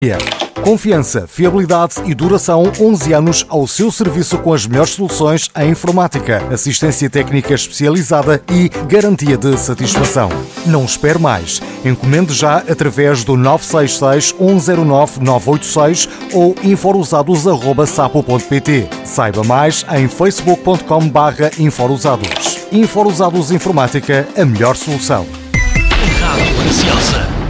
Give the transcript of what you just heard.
Confiança, fiabilidade e duração 11 anos ao seu serviço com as melhores soluções em informática, assistência técnica especializada e garantia de satisfação. Não espere mais. Encomende já através do 966 109 986 ou infousados@sapo.pt. Saiba mais em facebook.com/infousados. Infousados Informática, a melhor solução. Rádio Graciosa.